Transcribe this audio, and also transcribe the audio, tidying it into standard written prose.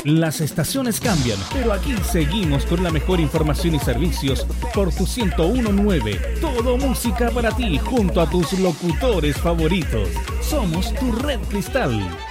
Las estaciones cambian, pero aquí seguimos con la mejor información y servicios por tu 101.9. Todo música para ti junto a tus locutores favoritos. Somos tu Red Cristal.